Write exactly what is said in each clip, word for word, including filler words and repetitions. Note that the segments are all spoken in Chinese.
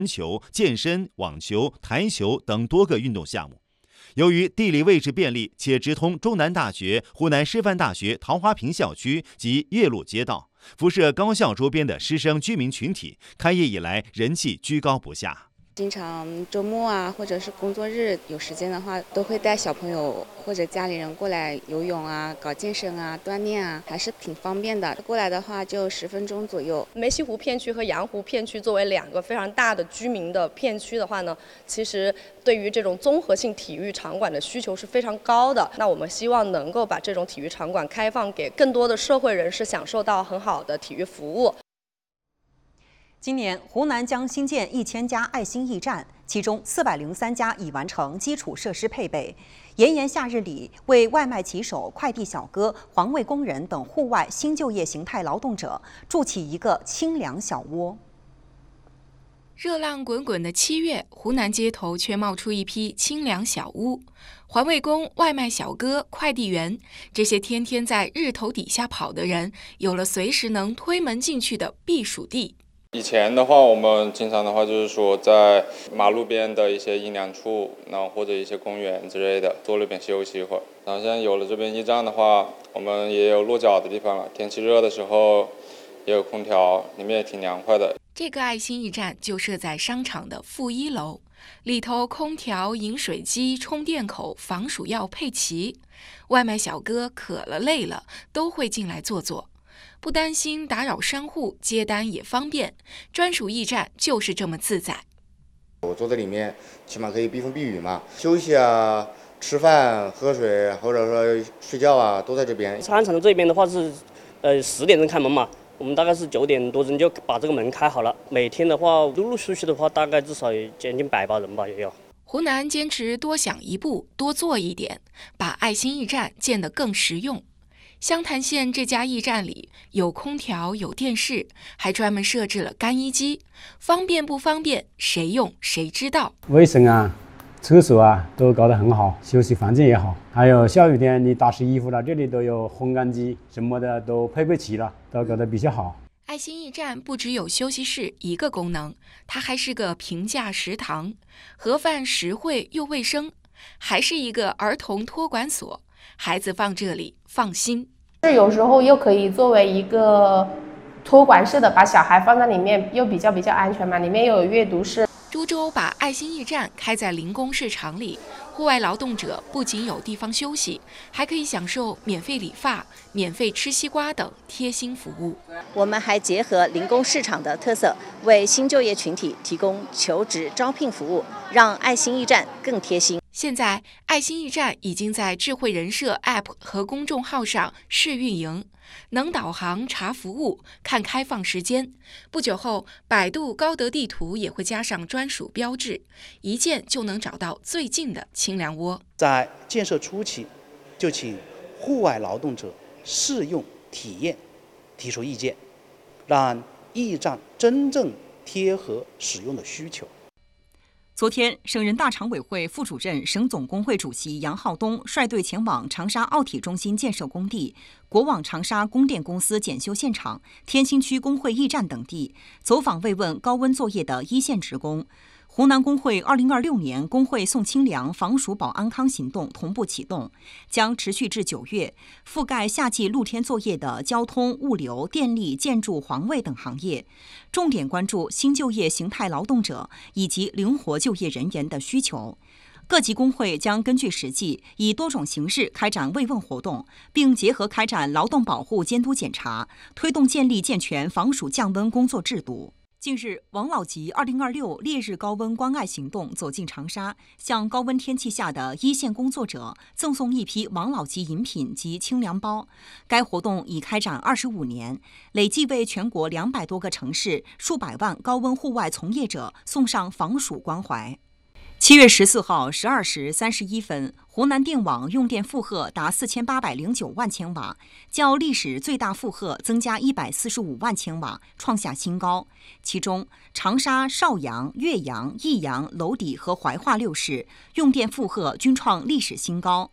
篮球、健身、网球、台球等多个运动项目。由于地理位置便利，且直通中南大学、湖南师范大学桃花坪校区及岳麓街道，辐射高校周边的师生居民群体，开业以来人气居高不下。 经常周末啊，或者是工作日有时间的话，都会带小朋友或者家里人过来游泳啊、搞健身啊、锻炼啊，还是挺方便的。过来的话就十分钟左右。 梅溪湖片区和阳湖片区作为两个非常大的居民的片区的话呢，其实对于这种综合性体育场馆的需求是非常高的。那我们希望能够把这种体育场馆开放给更多的社会人士，享受到很好的体育服务。 今年，湖南将新建一千家爱心驿站，其中四百零三家已完成基础设施配备。炎炎夏日里，为外卖骑手、快递小哥、环卫工人等户外新就业形态劳动者筑起一个清凉小窝。 热浪滚滚的七月，湖南街头却冒出一批清凉小屋。环卫工、外卖小哥、快递员，这些天天在日头底下跑的人，有了随时能推门进去的避暑地。 以前的话，我们经常的话就是说，在马路边的一些阴凉处，然后或者一些公园之类的，坐那边休息一会儿。然后现在有了这边驿站的话，我们也有落脚的地方了。天气热的时候，也有空调，里面也挺凉快的。 这个爱心驿站就设在商场的负一楼，里头空调、饮水机、充电口、防暑药配齐。外卖小哥渴了累了，都会进来坐坐。不担心打扰商户，接单也方便，专属驿站就是这么自在。 我坐在里面，起码可以避风避雨嘛，休息啊、吃饭、喝水，或者说睡觉啊，都在这边。 商场这边的话是，呃，十点钟开门嘛，我们大概是九点多钟就把这个门开好了。每天的话，陆陆续续的话，大概至少有将近百把人吧，也有。 湖南坚持多想一步，多做一点，把爱心驿站建得更实用。湘潭县这家驿站里有空调，有电视，还专门设置了干衣机，方便不方便，谁用谁知道。 卫生啊、厕所啊都搞得很好，休息环境也好，还有下雨天你打湿衣服了，这里都有烘干机什么的都配备齐了，都搞得比较好。 爱心驿站不只有休息室一个功能，它还是个平价食堂，盒饭实惠又卫生，还是一个儿童托管所，孩子放这里放心。 是有时候又可以作为一个托管式的，把小孩放在里面又比较比较安全嘛，里面又有阅读室。 株洲把爱心驿站开在临工市场里，户外劳动者不仅有地方休息，还可以享受免费理发、免费吃西瓜等贴心服务。 我们还结合临工市场的特色，为新就业群体提供求职招聘服务，让爱心驿站更贴心。 现在，爱心驿站已经在智慧人社 App 和公众号上试运营，能导航、查服务、看开放时间。不久后，百度高德地图也会加上专属标志，一键就能找到最近的清凉窝。 在建设初期，就请户外劳动者试用体验，提出意见，让驿站真正贴合使用的需求。 昨天，省人大常委会副主任、省总工会主席杨浩东率队前往长沙奥体中心建设工地、国网长沙供电公司检修现场、天心区工会驿站等地，走访慰问高温作业的一线职工。湖南工会二零二六年工会送清凉防暑保安康行动同步启动，将持续至九月，覆盖夏季露天作业的交通、物流、电力、建筑、环卫等行业，重点关注新就业形态劳动者以及灵活就业人员的需求。各级工会将根据实际，以多种形式开展慰问活动，并结合开展劳动保护监督检查，推动建立健全防暑降温工作制度。近日，王老吉二零二六烈日高温关爱行动走进长沙，向高温天气下的一线工作者赠送一批王老吉饮品及清凉包。该活动已开展二十五年，累计为全国两百多个城市数百万高温户外从业者送上防暑关怀。七月十四号十二时三十一分，湖南电网用电负荷达四千八百零九万千瓦，较历史最大负荷增加一百四十五万千瓦，创下新高。其中，长沙、邵阳、岳阳、益阳、娄底和怀化六市用电负荷均创历史新高。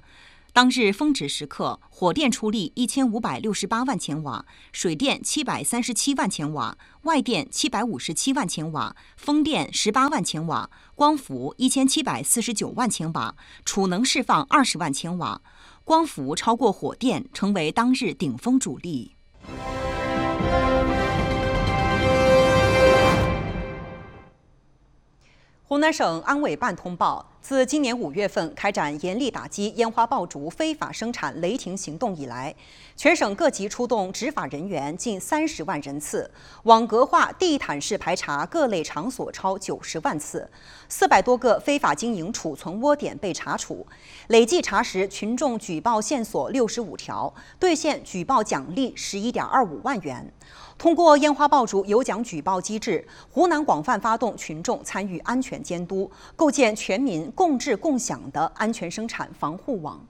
当日峰值时刻，火电出力一千五百六十八万千瓦，水电七百三十七万千瓦，外电七百五十七万千瓦，风电十八万千瓦，光伏一千七百四十九万千瓦，储能释放二十万千瓦，光伏超过火电，成为当日顶峰主力。湖南省安委办通报，自今年五月份开展严厉打击烟花爆竹非法生产雷霆行动以来，全省各级出动执法人员近三十万人次，网格化、地毯式排查各类场所超九十万次，四百多个非法经营储存窝点被查处，累计查实群众举报线索六十五条，兑现举报奖励十一点二五万元。通过烟花爆竹有奖举报机制，湖南广泛发动群众参与安全监督，构建全民共治共享的安全生产防护网。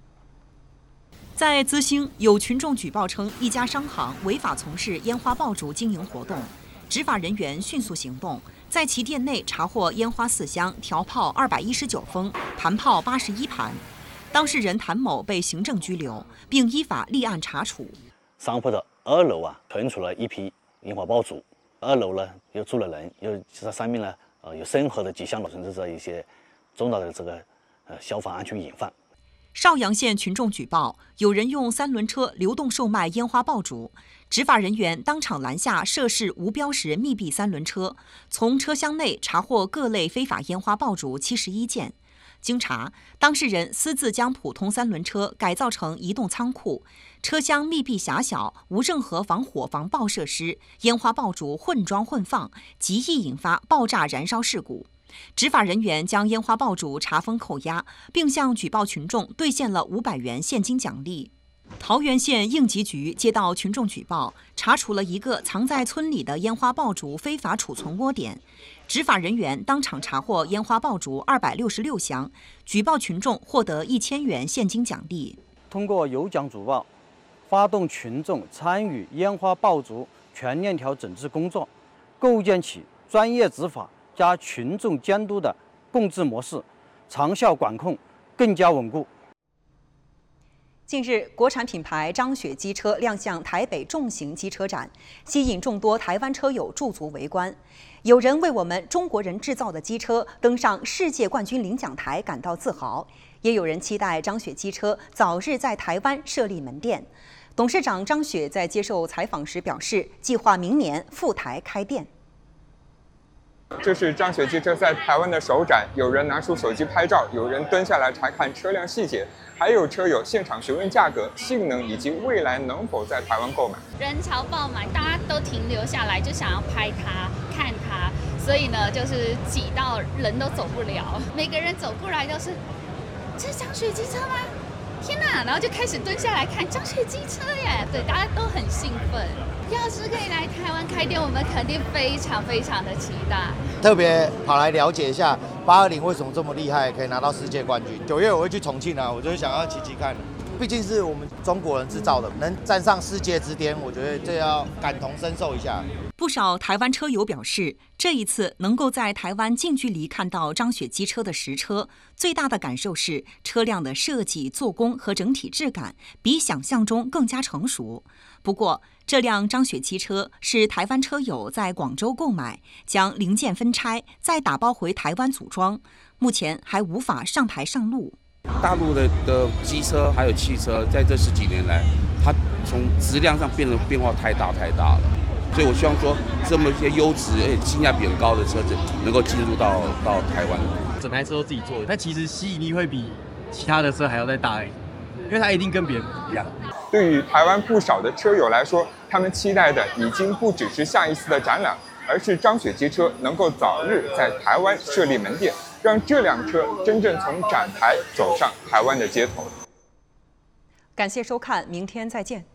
在资兴，有群众举报称一家商行违法从事烟花爆竹经营活动，执法人员迅速行动，在其店内查获烟花四箱、条炮二百一十九封、盘炮八十一盘。当事人谭某被行政拘留，并依法立案查处。 商铺的二楼啊，存储了一批烟花爆竹，二楼呢又住了人，又在上面呢，呃，有深核的迹象，存在着一些重大的这个呃消防安全隐患。 邵阳县群众举报，有人用三轮车流动售卖烟花爆竹，执法人员当场拦下涉事无标识密闭三轮车，从车厢内查获各类非法烟花爆竹七十一件。经查，当事人私自将普通三轮车改造成移动仓库，车厢密闭狭小，无任何防火防爆设施，烟花爆竹混装混放，极易引发爆炸燃烧事故。执法人员将烟花爆竹查封扣押，并向举报群众兑现了五百元现金奖励。桃源县应急局接到群众举报，查处了一个藏在村里的烟花爆竹非法储存窝点，执法人员当场查获烟花爆竹二百六十六箱，举报群众获得一千元现金奖励。 通过有奖举报，发动群众参与烟花爆竹全链条整治工作，构建起专业执法加群众监督的共治模式，长效管控更加稳固。 近日，国产品牌张雪机车亮相台北重型机车展，吸引众多台湾车友驻足围观。有人为我们中国人制造的机车登上世界冠军领奖台感到自豪，也有人期待张雪机车早日在台湾设立门店。董事长张雪在接受采访时表示，计划明年赴台开店。 这是张雪机车在台湾的首展，有人拿出手机拍照，有人蹲下来查看车辆细节，还有车友现场询问价格、性能以及未来能否在台湾购买。 人潮爆满，大家都停留下来，就想要拍它、看它，所以呢，就是挤到人都走不了。每个人走过来都是，这是张雪机车吗？天哪！然后就开始蹲下来看张雪机车耶，对，大家都很兴奋。要是可以来台湾开店，我们肯定非常非常的期待。 特别跑来了解一下八二零为什么这么厉害，可以拿到世界冠军。九月我会去重庆啊，我就想要骑骑看。毕竟是我们中国人制造的，能站上世界之巅，我觉得这要感同身受一下。 不少台湾车友表示，这一次能够在台湾近距离看到张雪机车的实车，最大的感受是车辆的设计、做工和整体质感比想象中更加成熟。不过，这辆张雪机车是台湾车友在广州购买，将零件分拆，再打包回台湾组装，目前还无法上牌上路。 大陆的的机车还有汽车，在这十几年来，它从质量上变得变化太大太大了。所以我希望说，这么一些优质而且性价比很高的车子能够进入到到台湾。 整台车都自己做的，但其实吸引力会比其他的车还要再大一点，因为它一定跟别人不一样。 对于台湾不少的车友来说，他们期待的已经不只是下一次的展览，而是张雪机车能够早日在台湾设立门店，让这辆车真正从展台走上台湾的街头。 感谢收看，明天再见。